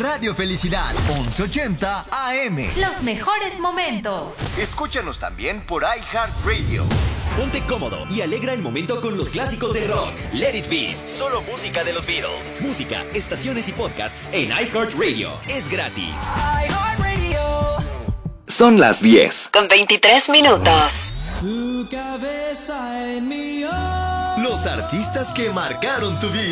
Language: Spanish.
Radio Felicidad, 1180 AM. Los mejores momentos. Escúchanos también por iHeartRadio. Ponte cómodo y alegra el momento con los clásicos del rock. Let It Be, solo música de los Beatles. Música, estaciones y podcasts en iHeartRadio. Es gratis. Son las 10. Con 23 minutos. Los artistas que marcaron tu vida.